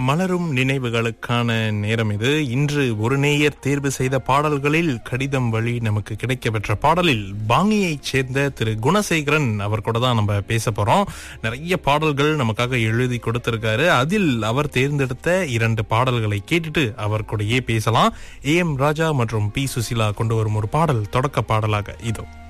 மலரும் நினைவுகளுக்கான நேரம் இது. இன்று ஒரு நேயர் தேர்வு செய்த பாடல்களில் கடிதம் வழி நமக்கு கிடைக்கப்பெற்ற பாடலில் பாங்கியைச் சேர்ந்த திரு குணசேகரன் அவர் கூட தான் நம்ம பேச போறோம். நிறைய பாடல்கள் நமக்காக எழுதி கொடுத்திருக்காரு. அதில் அவர் தேர்ந்தெடுத்த 2 பாடல்களை கேட்டுட்டு அவர் கூடயே பேசலாம். AM ராஜா மற்றும் P சுசிலா கொண்டு வரும் ஒரு பாடல் தொடக்க பாடலாக இதோ.